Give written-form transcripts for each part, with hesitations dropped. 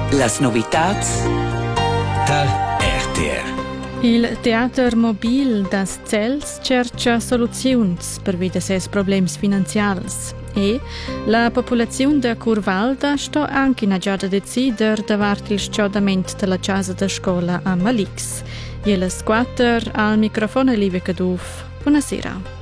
Las novitats da RTR. Il Teater Mobil das Zels cerca soluziuns per via ses problems finanzials e la popolazione da Curvalda sto anche in già da decider davart il sciodament della casa da scuola a Malix. E la squatter al microfono Livia Caduf. Buonasera.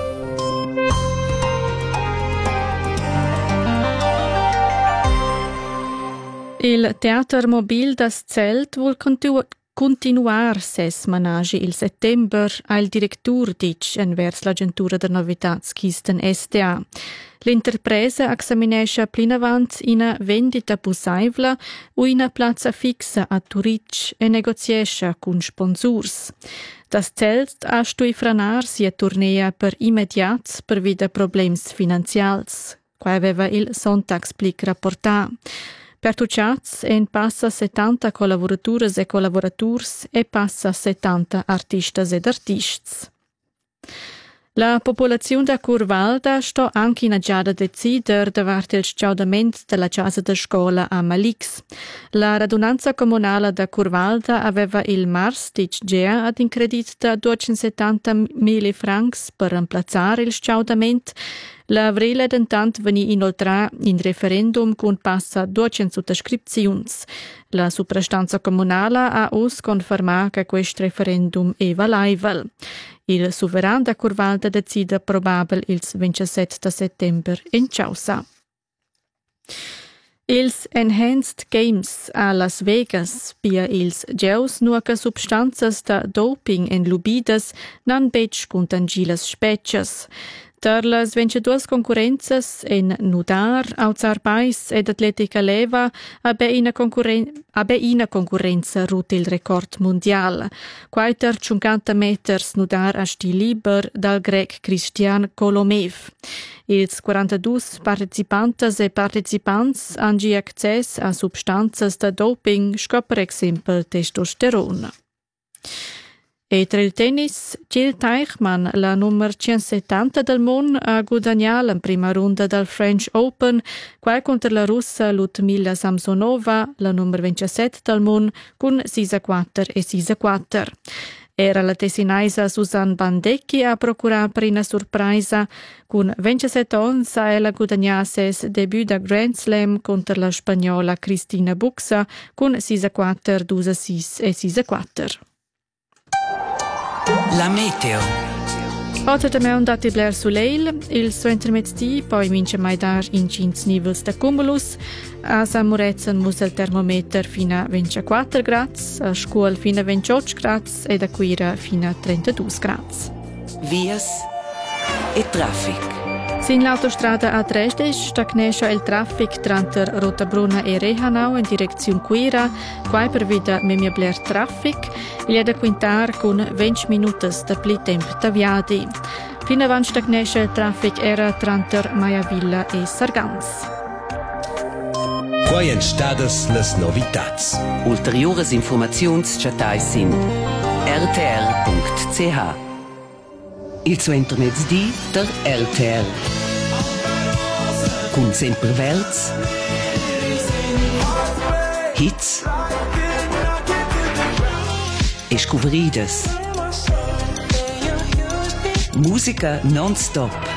Il Teater Mobil das Zelt vuol continuar ses managi il settember al directur dic envers l'agentura de novitats Kisten SDA. L'interpresa examinescha plinavant ina vendita possibla o ina plazza fixa a Turic e negoziescha cun sponsors. Das Zelt ha stui franar sia turnea per immediat per vida problems finanzials, qua aveva il Sonntagsblick rapportà. Per tuciats en passa 70 collaboratures e collaboraturs e passa 70 artistas ed artists. La popolazione da Curvalda sto anche in giada decider davart il sciaudament della casa da scuola a Malix. La radunanza comunale da Curvalda aveva il mars gea ad incredit da 270.000 francs per remplazzare il sciaudament. La vrela dentant veni inoltrà in referendum con passa 200 sottoscripziuns. La suprastanza comunale ha us conferma che questo referendum è valaivel. Il sovrano da Curvalda decide probabil il 27 settember in Chausa. Ils Enhanced Games a Las Vegas pia ils geus nuoca substanzas da doping en lubidas nan bec contangilas specias. Ter las 22 concurrenzas en nudar, alzar pais ed atletica leva abe ina concurrenza rut il record mondial. Quaiter 50 meters nudar a stil liber dal grec Cristian Colomev. Ils 42 participantes e participants han gi access a substanzas da doping, sco per exempel testosteron. E tra il tennis, Jill Teichmann, la numero 170 del mondo, ha guadagnato la prima ronda del French Open, qua contro la russa Ludmila Samsonova, la numero 27 del mondo, con 6-4 e 6-4. Era la tessinaisa Susanne Bandecchi a procurare per una sorpresa. Con 27 anni ella guadagna ses debut da Grand Slam contro la spagnola Cristina Buxa con 6-4, 2-6 e 6-4. La meteo. Oggi abbiamo un dato bler soleil, il suo intermezzi poi mince mai dar in 5 nivels da cumulus, a San Morezzan mus il termometer fino a 24 gradi, a scuola fino a 28 gradi e da Quira fino a 32 gradi. Vias e traffic. Sin l'autostrada A3 stagnescha il traffic tra Rotabruna e Rehanau in direzione Quira, qua per via memia bler traffic, il è da quintar con 20 minuti da pli tempo da viadi. Fino avanti stagnescha il traffic era tra Maiavilla e Sargans. Quai en stadas las novitats. Ulteriores informaziuns chatais in rtr.ch. Il suo intermezzi der RTR. Con sempre verts, hits e scoveridas. Musica non-stop.